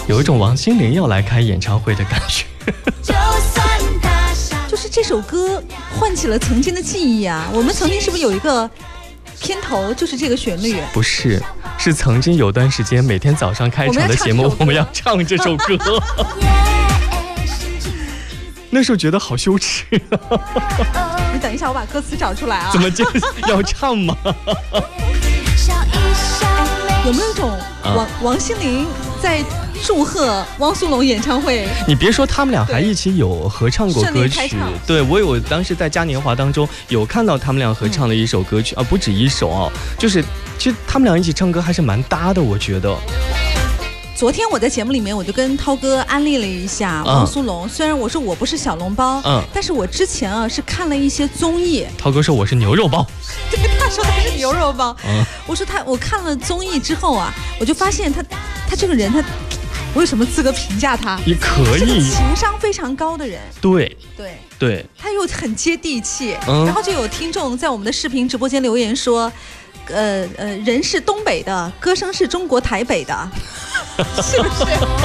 有一种王心凌要来开演唱会的感觉。 就是这首歌唤起了曾经的记忆啊！我们曾经是不是有一个片头就是这个旋律？ 不是，是曾经有段时间每天早上开场的节目，我们要唱这首歌。那时候觉得好羞耻你等一下，我把歌词找出来啊！ 怎么就要唱吗？ 有没有一种王心凌在祝贺汪苏泷演唱会？ 你别说，他们俩还一起有合唱过歌曲。对，我有当时在嘉年华当中有看到他们俩合唱的一首歌曲，不止一首啊，就是其实他们俩一起唱歌还是蛮搭的，我觉得。 昨天我在节目里面我就跟涛哥安利了一下汪苏泷，虽然我说我不是小笼包，但是我之前啊是看了一些综艺。 涛哥说我是牛肉包， 对，他说他是牛肉包。我说我看了综艺之后啊，我就发现他这个人我有什么资格评价他？ 也可以， 情商非常高的人。 对， 他又很接地气。然后就有听众在我们的视频直播间留言说，人是东北的，歌声是中国台北的。是不是？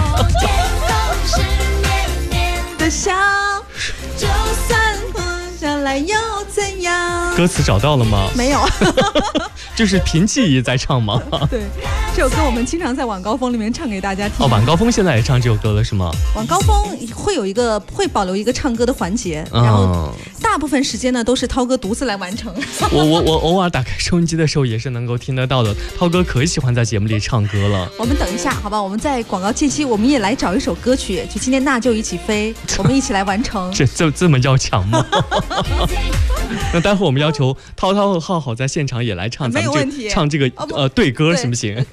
的笑，就算活下来又怎样？ 歌词找到了吗？ 没有。 就是凭记忆在唱吗？ 对，这首歌我们经常在晚高峰里面唱给大家听。 晚高峰现在也唱这首歌了是吗？ 晚高峰会保留一个唱歌的环节，然后大部分时间呢都是涛哥独自来完成。 我偶尔打开收音机的时候也是能够听得到的。涛哥可喜欢在节目里唱歌了。 我们等一下，好吧？我们在广告间隙，我们也来找一首歌曲，就今天那就一起飞，我们一起来完成。 这么要强吗？那待会我们要求涛和浩浩在现场也来唱， 没有问题， 唱这个对歌行不行？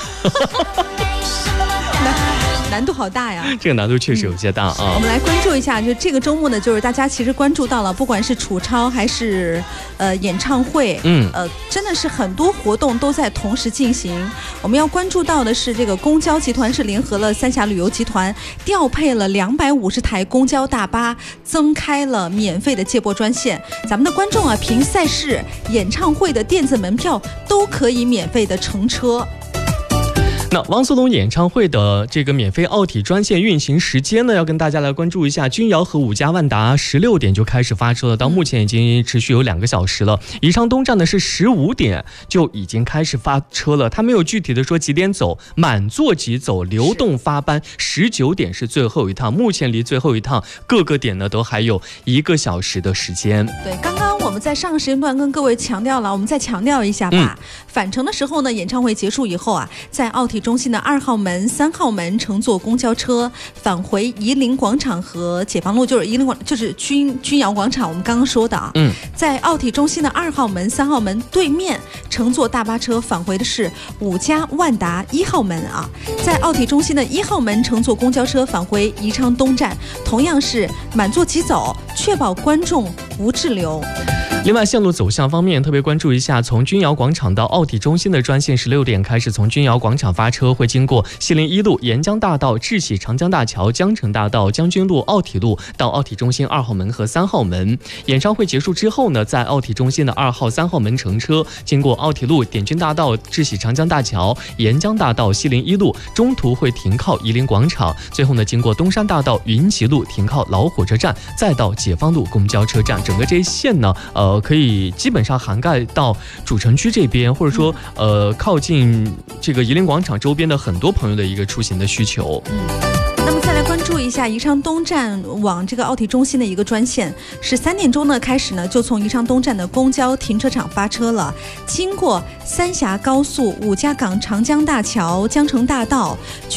难度好大呀！ 这个难度确实有些大啊。 我们来关注一下，就这个周末呢，就是大家其实关注到了，不管是楚超还是演唱会，真的是很多活动都在同时进行。我们要关注到的是，这个公交集团是联合了三峡旅游集团，调配了250台公交大巴，增开了免费的接驳专线。咱们的观众啊，凭赛事、演唱会的电子门票都可以免费的乘车。 那汪苏泷演唱会的这个免费奥体专线运行时间呢，要跟大家来关注一下。君瑶和5家万达16点就开始发车了，到目前已经持续有2个小时了。宜昌东站呢是15点就已经开始发车了，它没有具体的说几点走，满座即走，流动发班。19点是最后一趟，目前离最后一趟各个点呢都还有1个小时的时间。 对，刚刚我们在上个时间段跟各位强调了，我们再强调一下吧。返程的时候呢，演唱会结束以后啊，在奥体中心的2号门、3号门乘坐公交车返回夷陵广场和解放路，就是君瑶广场。我们刚刚说的啊，在奥体中心的2号门、3号门对面乘坐大巴车返回的是5家万达1号门啊。在奥体中心的1号门乘坐公交车返回宜昌东站，同样是满座即走，确保观众无滞留。 另外，线路走向方面特别关注一下，从君瑶广场到奥体中心的专线16点开始从君瑶广场发车，会经过西林1路、沿江大道、智喜长江大桥、江城大道、将军路、奥体路到奥体中心2号门和3号门。演唱会结束之后呢，在奥体中心的2号、3号门乘车，经过奥体路、点军大道、智喜长江大桥、沿江大道、西林1路，中途会停靠夷陵广场，最后呢经过东山大道、云集路停靠老火车站，再到解放路公交车站。整个这一线呢，可以基本上涵盖到主城区这边，或者说靠近这个夷陵广场周边的很多朋友的一个出行的需求。 那么再来关注一下宜昌东站往这个奥体中心的一个专线，是3点钟呢开始呢就从宜昌东站的公交停车场发车了，经过三峡高速、5家港、长江大桥、江城大道。